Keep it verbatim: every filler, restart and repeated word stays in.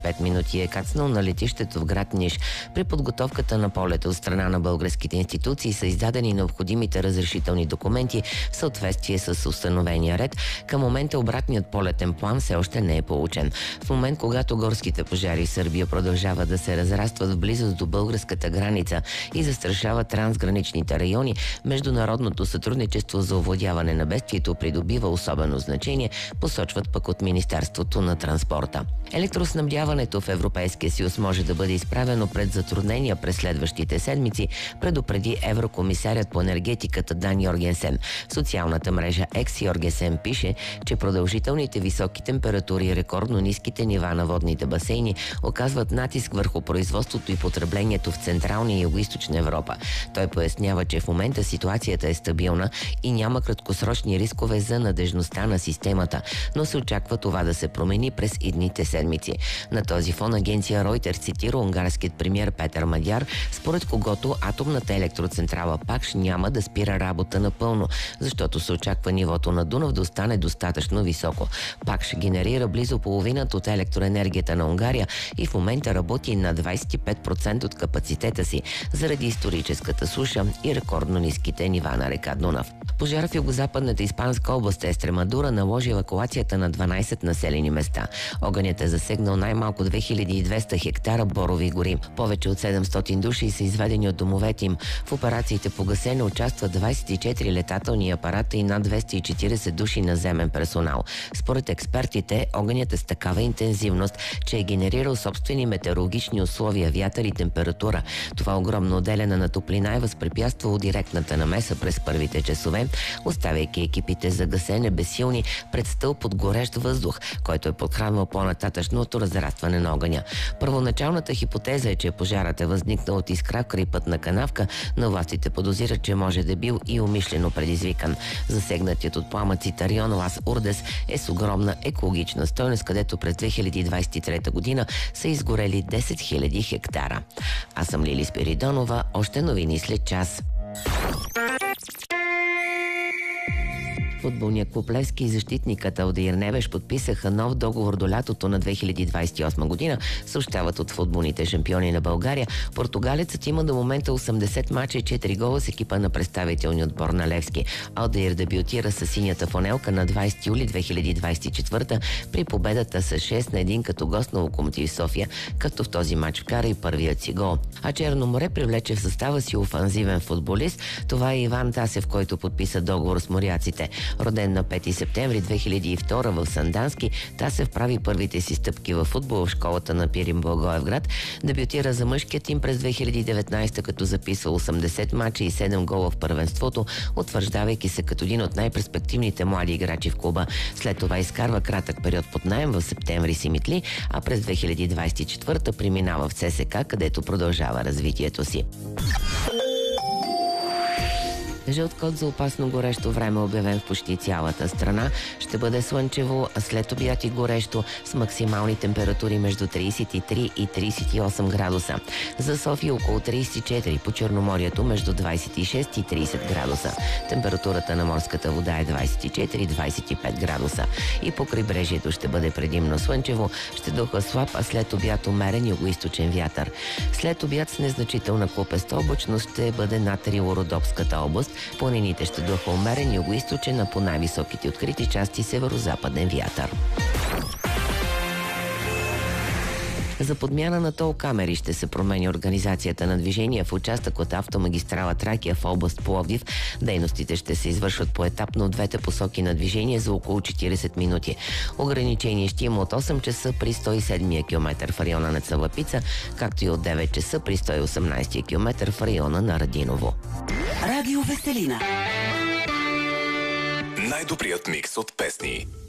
Пет минути е кацнал на летището в град Ниш. При подготовката на полета от страна на българските институции са издадени необходимите разрешителни документи в съответствие с установения ред. Към момента обратният полетен план все още не е получен. В момент, когато горските пожари в Сърбия продължават да се разрастват в близост до българската граница и застрашават трансграничните райони, международното сътрудничество за овладяване на бедствието придобива особено значение, посочват пък от Министерството на транспорта. Електроснабдяването в Европейския съюз може да бъде изправено пред затруднения през следващите седмици, предупреди еврокомисарят по енергетиката Дан Йоргенсен. В социалната мрежа Екс Йоргенсен пише, че продължителните високи температури и рекордно ниските нива на водните басейни оказват натиск върху производството и потреблението в Централна и Югоизточна Европа. Той пояснява, че в момента ситуацията е стабилна и няма краткосрочни рискове за надежността на системата, но се очаква това да се промени през идните седмици. На този фон агенция Reuters цитира унгарският премиер Петър Мадяр, според когото атомната електроцентрала Пакш няма да спира работа напълно, защото се очаква нивото на Дунав да остане достатъчно високо. Пакш генерира близо половината от електроенергията на Унгария и в момента работи на двадесет и пет процента от капацитета си заради историческата суша и рекордно ниските нива на река Дунав. Пожар в югозападната испанска област Естремадура наложи евакуацията на дванадесет населени места. Огънят е засегнал най-малко две хиляди и двеста хектара борови гори. Повече от седемстотин души са изведени от домовете им. В операциите по гасене участват двадесет и четири летателни апарата и над двеста и четиридесет души наземен персонал. Според експертите, огънят е с такава интензивност, че е генерирал собствени метеорологични условия, вятър и температура. Това огромно отделяне на топлина е възпрепятствало директната намеса през първите часове, оставяйки екипите за гасене безсилни пред стълб от горещ въздух, който е подхранвал по-нататъчното разрастване на огъня. Първоначалната хипотеза е, че пожарът е възникнал от искра в крайпътна канавка, но властите подозират, че може да е бил и умишлено предизвикан. Засегнатият от пламъците район Лас Урдес е с огромна екологична стойност, където през две хиляди двадесет и трета година са изгорели десет хиляди хектара. Аз съм Лили Спиридонова, още новини след час. Футболният клуб Левски и защитникът Алдаир Невеш подписаха нов договор до лятото на две хиляди двадесет и осма година, съобщават от футболните шампиони на България. Португалецът има до момента осемдесет мача и четири гола с екипа на представителния отбор на Левски. Алдаир дебютира с синята фанелка на двадесети юли две хиляди двадесет и четвърта при победата с шест на едно като гост на Локомотив София, като в този мач вкара и първият си гол. А Черно море привлече в състава си офанзивен футболист. Това е Иван Тасев, който подписа договор с моряците. Роден на пети септември две хиляди и втора в Сандански, Тасев прави първите си стъпки във футбол в школата на Пирин Благоевград. Дебютира за мъжкият им през две хиляди и деветнадесета, като записва осемдесет мача и седем гола в първенството, утвърждавайки се като един от най-перспективните млади играчи в клуба. След това изкарва кратък период под наем в септември Симитли, а през две хиляди двадесет и четвърта преминава в ЦСКА, където продължава развитието си. Жълт код за опасно горещо време, обявен в почти цялата страна. Ще бъде слънчево, а след обяд и горещо с максимални температури между тридесет и три и тридесет и осем градуса. За София около тридесет и четири, по Черноморието между двадесет и шест и тридесет градуса. Температурата на морската вода е двадесет и четири до двадесет и пет градуса. И по крайбрежието ще бъде предимно слънчево, ще духа слаб, а след обяд умерен югоизточен вятър. След обяд с незначителна купеста облачност ще бъде над Рило-Родопската област. Планините ще духа умерен югоизточен, а по най-високите открити части северо-западен вятър. За подмяна на тол камери ще се промени организацията на движение в участък от автомагистрала Тракия в област Пловдив. Дейностите ще се извършват поетапно от двете посоки на движение за около четиридесет минути. Ограничение ще има от осем часа при сто и седми километър в района на Цалапица, както и от девет часа при сто и осемнадесети километър в района на Радиново. Радио Веселина. Най-добрият микс от песни.